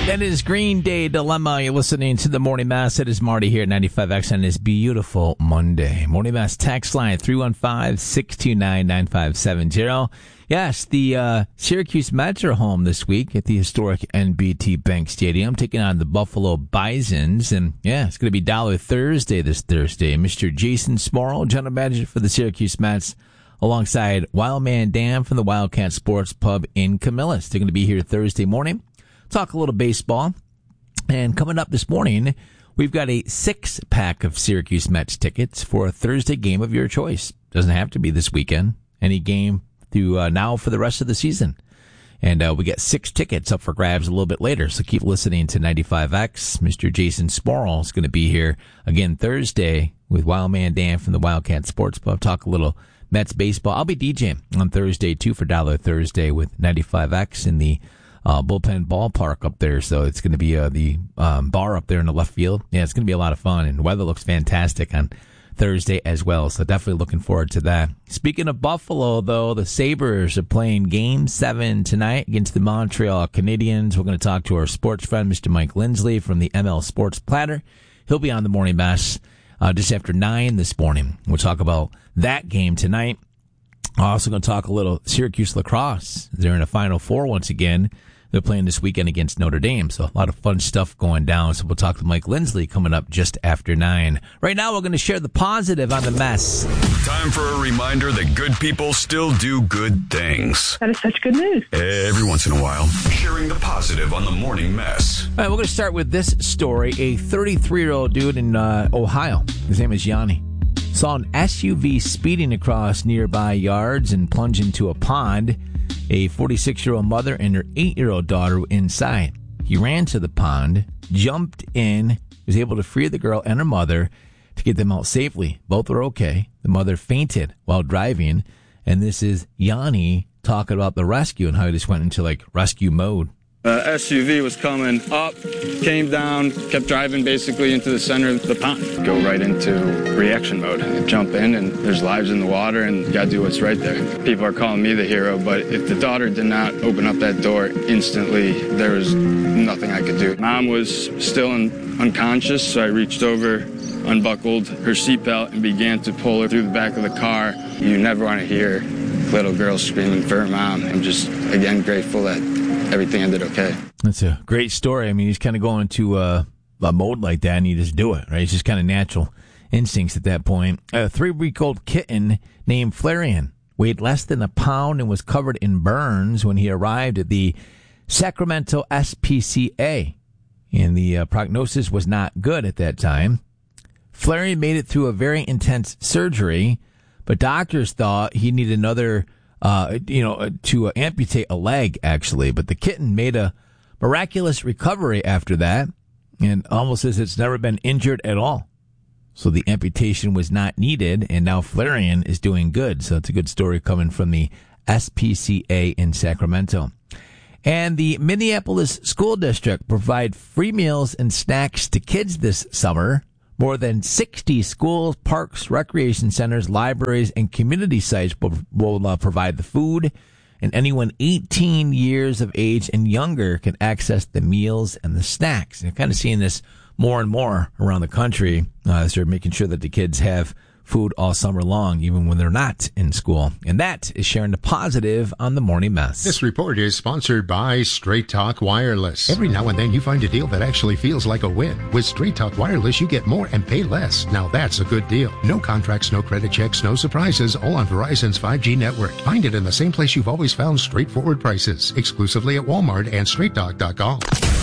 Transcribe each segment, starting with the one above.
That is Green Day Dilemma. You're listening to the Morning Mass. It is Marty here at 95X on this beautiful Monday. Morning Mass text line 315-629-9570. Yes, the Syracuse Mets are home this week at the historic NBT Bank Stadium, taking on the Buffalo Bisons. And yeah, it's going to be Dollar Thursday this Thursday. Mr. Jason Smorrell, general manager for the Syracuse Mets, alongside Wildman Dan from the Wildcat Sports Pub in Camillus. They're going to be here Thursday morning. Talk a little baseball. And coming up this morning, we've got a 6-pack of Syracuse Mets tickets for a Thursday game of your choice. Doesn't have to be this weekend. Any game through now for the rest of the season. And we get 6 tickets up for grabs a little bit later. So keep listening to 95X. Mr. Jason Smorrell is going to be here again Thursday with Wildman Dan from the Wildcat Sports Pub. Talk a little Mets baseball. I'll be DJing on Thursday, too, for Dollar Thursday with 95X in the bullpen ballpark up there. So it's going to be the bar up there in the left field. Yeah, it's going to be a lot of fun, and the weather looks fantastic on Thursday as well. So definitely looking forward to that. Speaking of Buffalo, though, the Sabres are playing Game 7 tonight against the Montreal Canadiens. We're going to talk to our sports friend, Mr. Mike Lindsley from the ML Sports Platter. He'll be on the Morning Mass just after 9 this morning. We'll talk about that game tonight. Also going to talk a little Syracuse lacrosse. They're in a Final Four once again. They're playing this weekend against Notre Dame, so a lot of fun stuff going down. So we'll talk to Mike Lindsley coming up just after 9. Right now, we're going to share the positive on the mess. Time for a reminder that good people still do good things. That is such good news. Every once in a while, sharing the positive on the Morning Mess. All right, we're going to start with this story. A 33-year-old dude in Ohio, his name is Yanni, saw an SUV speeding across nearby yards and plunge into a pond. A 46-year-old mother and her 8-year-old daughter were inside. He ran to the pond, jumped in, was able to free the girl and her mother to get them out safely. Both were okay. The mother fainted while driving, and this is Yanni talking about the rescue and how he just went into rescue mode. SUV was coming up, came down, kept driving basically into the center of the pond. Go right into reaction mode. Jump in, and there's lives in the water, and you gotta do what's right there. People are calling me the hero, but if the daughter did not open up that door instantly, there was nothing I could do. Mom was still unconscious, so I reached over, unbuckled her seatbelt, and began to pull her through the back of the car. You never want to hear little girls screaming for her mom. I'm just, again, grateful that everything ended okay. That's a great story. I mean, he's kind of going to a mode like that, and you just do it, right? It's just kind of natural instincts at that point. A 3-week-old kitten named Flarian weighed less than a pound and was covered in burns when he arrived at the Sacramento SPCA, and the prognosis was not good at that time. Flarian made it through a very intense surgery, but doctors thought he needed another to amputate a leg, actually. But the kitten made a miraculous recovery after that, and almost says it's never been injured at all. So the amputation was not needed, and now Flarian is doing good. So it's a good story coming from the SPCA in Sacramento. And the Minneapolis School District provide free meals and snacks to kids this summer. More than 60 schools, parks, recreation centers, libraries, and community sites will provide the food, and anyone 18 years of age and younger can access the meals and the snacks. And you're kind of seeing this more and more around the country as they're making sure that the kids have food all summer long, even when they're not in school. And that is sharing the positive on the Morning Mess. This report is sponsored by Straight Talk Wireless. Every now and then you find a deal that actually feels like a win. With Straight Talk Wireless, you get more and pay less. Now that's a good deal. No contracts, no credit checks, no surprises, all on Verizon's 5G network. Find it in the same place you've always found straightforward prices, exclusively at Walmart and StraightTalk.com.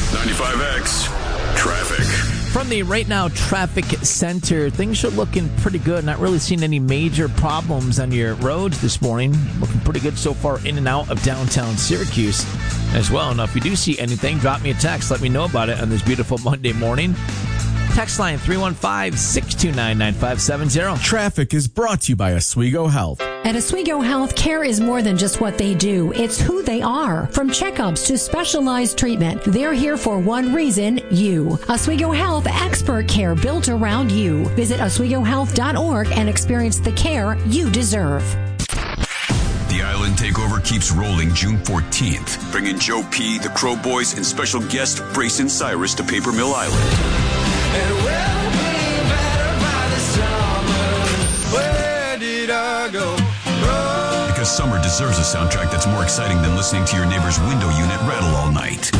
95X Traffic. From the Right Now Traffic Center, things are looking pretty good. Not really seeing any major problems on your roads this morning. Looking pretty good so far in and out of downtown Syracuse as well. Now, if you do see anything, drop me a text. Let me know about it on this beautiful Monday morning. Text line 315-629-9570. Traffic is brought to you by Oswego Health. At Oswego Health, care is more than just what they do. It's who they are. From checkups to specialized treatment, they're here for one reason, you. Oswego Health, expert care built around you. Visit OswegoHealth.org and experience the care you deserve. The Island takeover keeps rolling June 14th, bringing Joe P., the Crow Boys, and special guest Brayson Cyrus to Paper Mill Island. And we'll be better by the summer. Where did I go? Because summer deserves a soundtrack that's more exciting than listening to your neighbor's window unit rattle all night.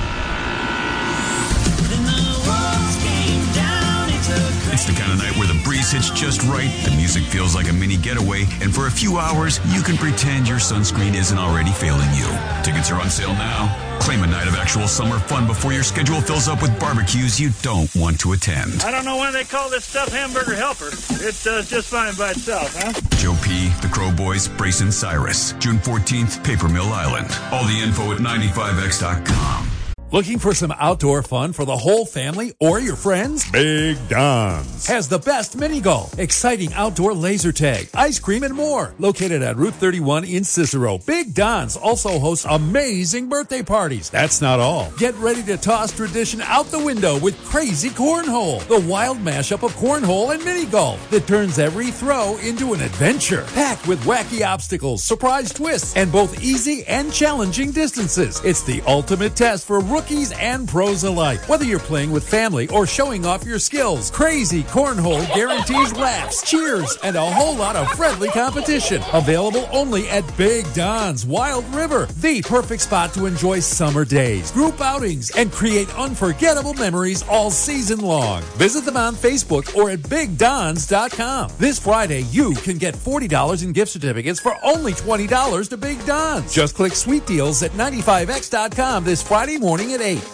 It's the kind of night where the breeze hits just right, the music feels like a mini getaway, and for a few hours, you can pretend your sunscreen isn't already failing you. Tickets are on sale now. Claim a night of actual summer fun before your schedule fills up with barbecues you don't want to attend. I don't know why they call this stuff Hamburger Helper. It does just fine by itself, huh? Joe P., the Crow Boys, Brayson Cyrus. June 14th, Paper Mill Island. All the info at 95x.com. Looking for some outdoor fun for the whole family or your friends? Big Don's has the best mini golf, exciting outdoor laser tag, ice cream, and more. Located at Route 31 in Cicero, Big Don's also hosts amazing birthday parties. That's not all. Get ready to toss tradition out the window with Crazy Cornhole, the wild mashup of cornhole and mini golf that turns every throw into an adventure. Packed with wacky obstacles, surprise twists, and both easy and challenging distances. It's the ultimate test for rookies and pros alike. Whether you're playing with family or showing off your skills, Crazy Cornhole guarantees laughs, cheers, and a whole lot of friendly competition. Available only at Big Don's Wild River, the perfect spot to enjoy summer days, group outings, and create unforgettable memories all season long. Visit them on Facebook or at BigDons.com. This Friday, you can get $40 in gift certificates for only $20 to Big Don's. Just click Sweet Deals at 95x.com this Friday morning at 8.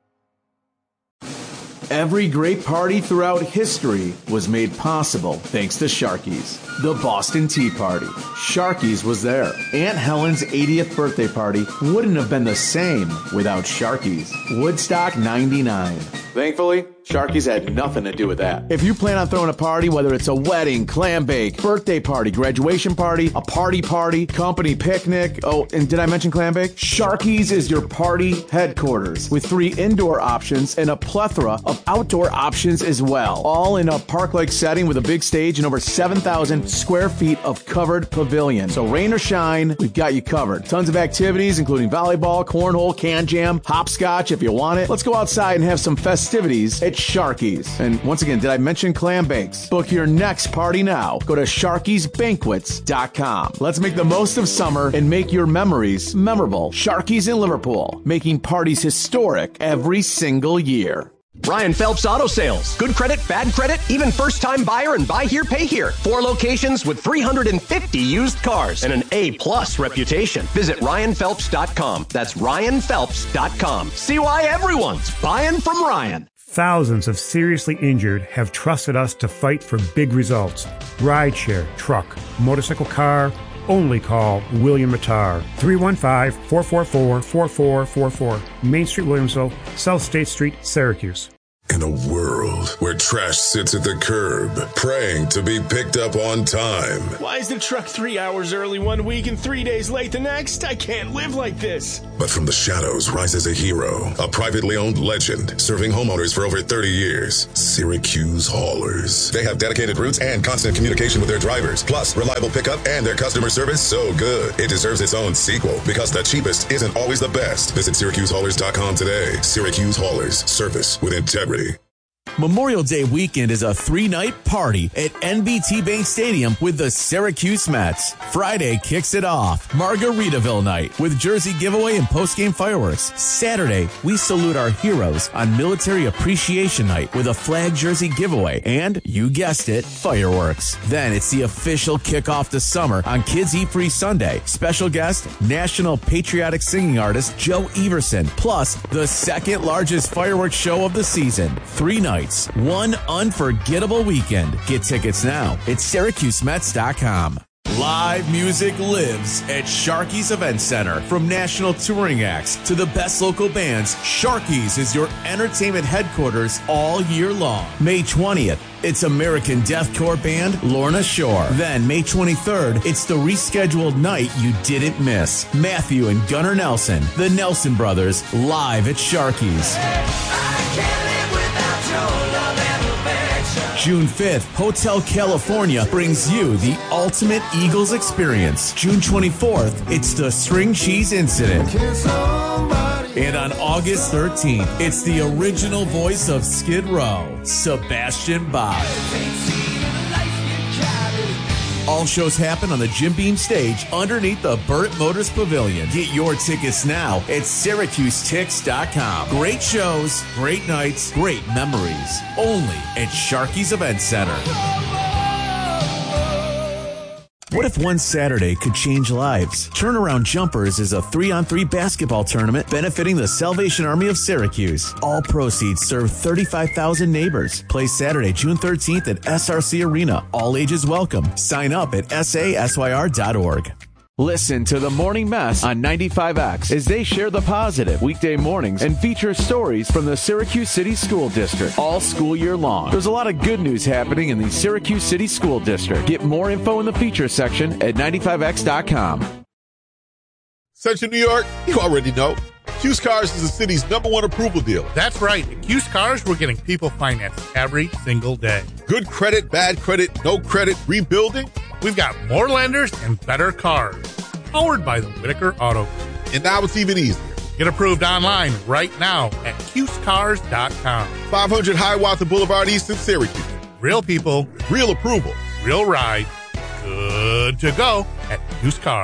Every great party throughout history was made possible thanks to Sharky's. The Boston Tea Party. Sharky's was there. Aunt Helen's 80th birthday party wouldn't have been the same without Sharky's. Woodstock 99. Thankfully, Sharky's had nothing to do with that. If you plan on throwing a party, whether it's a wedding, clam bake, birthday party, graduation party, a party, company picnic, oh, and did I mention clam bake? Sharky's is your party headquarters with 3 indoor options and a plethora of outdoor options as well. All in a park-like setting with a big stage and over 7,000 square feet of covered pavilion. So rain or shine, we've got you covered. Tons of activities, including volleyball, cornhole, can jam, hopscotch if you want it. Let's go outside and have some festivities at Sharky's. And once again, did I mention clam bakes? Book your next party now. Go to Sharky'sBanquets.com. Let's make the most of summer and make your memories memorable. Sharky's in Liverpool, making parties historic every single year. Ryan Phelps Auto Sales. Good credit, bad credit, even first-time buyer and buy here, pay here. 4 locations with 350 used cars and an A-plus reputation. Visit RyanPhelps.com. That's RyanPhelps.com. See why everyone's buying from Ryan. Thousands of seriously injured have trusted us to fight for big results. Rideshare, truck, motorcycle, car. Only call William Mattar. 315-444-4444. Main Street, Williamsville, South State Street, Syracuse. In a world where trash sits at the curb, praying to be picked up on time. Why is the truck 3 hours early one week and 3 days late the next? I can't live like this. But from the shadows rises a hero, a privately owned legend, serving homeowners for over 30 years. Syracuse Haulers. They have dedicated routes and constant communication with their drivers, plus reliable pickup and their customer service so good it deserves its own sequel, because the cheapest isn't always the best. Visit SyracuseHaulers.com today. Syracuse Haulers. Service with integrity. Memorial Day weekend is a 3-night party at NBT Bank Stadium with the Syracuse Mets. Friday kicks it off. Margaritaville night with jersey giveaway and post-game fireworks. Saturday, we salute our heroes on Military Appreciation Night with a flag jersey giveaway and, you guessed it, fireworks. Then it's the official kickoff to summer on Kids Eat Free Sunday. Special guest, national patriotic singing artist Joe Everson, plus the second largest fireworks show of the season. 3 nights. One unforgettable weekend. Get tickets now at SyracuseMets.com. Live music lives at Sharky's Event Center. From national touring acts to the best local bands, Sharky's is your entertainment headquarters all year long. May 20th, it's American deathcore band Lorna Shore. Then May 23rd, it's the rescheduled night you didn't miss. Matthew and Gunnar Nelson, the Nelson Brothers, live at Sharky's. June 5th, Hotel California brings you the ultimate Eagles experience. June 24th, it's the String Cheese Incident. And on August 13th, it's the original voice of Skid Row, Sebastian Bach. All shows happen on the Jim Beam stage underneath the Burt Motors Pavilion. Get your tickets now at SyracuseTix.com. Great shows, great nights, great memories. Only at Sharky's Event Center. What if one Saturday could change lives? Turnaround Jumpers is a 3-on-3 basketball tournament benefiting the Salvation Army of Syracuse. All proceeds serve 35,000 neighbors. Play Saturday, June 13th at SRC Arena. All ages welcome. Sign up at sasyr.org. Listen to The Morning Mess on 95X as they share the positive weekday mornings and feature stories from the Syracuse City School District all school year long. There's a lot of good news happening in the Syracuse City School District. Get more info in the feature section at 95x.com. Central New York, you already know. Q's Cars is the city's #1 approval deal. That's right. At Q's Cars, we're getting people financed every single day. Good credit, bad credit, no credit, rebuilding. We've got more lenders and better cars. Powered by the Whitaker Auto Group. And now it's even easier. Get approved online right now at QScars.com. 500 Hiawatha Boulevard East in Syracuse. Real people. Real approval. Real ride. Good to go at Q's Cars.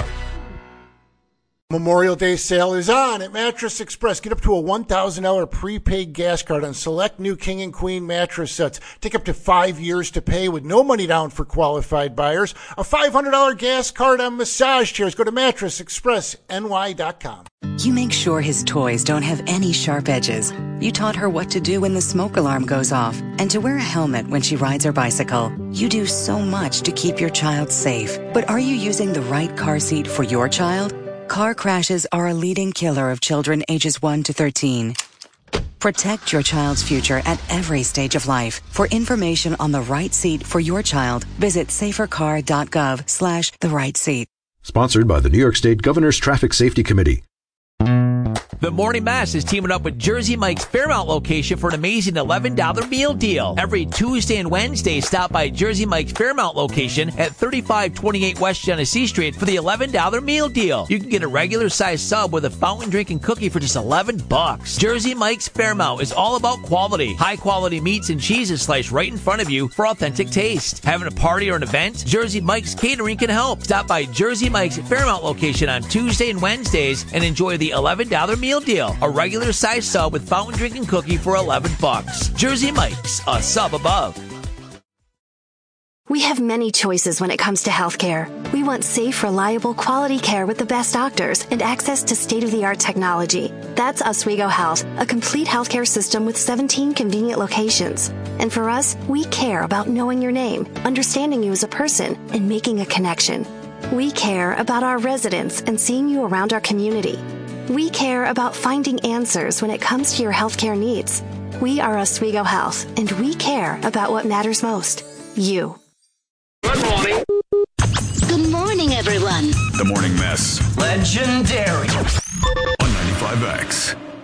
Memorial Day sale is on at Mattress Express. Get up to a $1,000 prepaid gas card on select new King and Queen mattress sets. Take up to 5 years to pay with no money down for qualified buyers. A $500 gas card on massage chairs. Go to mattressexpressny.com. You make sure his toys don't have any sharp edges. You taught her what to do when the smoke alarm goes off and to wear a helmet when she rides her bicycle. You do so much to keep your child safe. But are you using the right car seat for your child? Car crashes are a leading killer of children ages 1 to 13. Protect your child's future at every stage of life. For information on the right seat for your child, visit safercar.gov/the right seat. Sponsored by the New York State Governor's Traffic Safety Committee. The Morning Mass is teaming up with Jersey Mike's Fairmount location for an amazing $11 meal deal. Every Tuesday and Wednesday, stop by Jersey Mike's Fairmount location at 3528 West Genesee Street for the $11 meal deal. You can get a regular size sub with a fountain drink and cookie for just $11. Jersey Mike's Fairmount is all about quality. High quality meats and cheeses sliced right in front of you for authentic taste. Having a party or an event? Jersey Mike's Catering can help. Stop by Jersey Mike's Fairmount location on Tuesday and Wednesdays and enjoy the $11 meal deal. A regular size sub with fountain drink and cookie for $11. Jersey Mike's, a sub above. We have many choices when it comes to healthcare. We want safe, reliable, quality care with the best doctors and access to state-of-the-art technology. That's Oswego Health, a complete healthcare system with 17 convenient locations. And for us, we care about knowing your name, understanding you as a person, and making a connection. We care about our residents and seeing you around our community. We care about finding answers when it comes to your healthcare needs. We are Oswego Health, and we care about what matters most. You. Good morning. Good morning, everyone. The Morning Mess. Legendary. On 95X.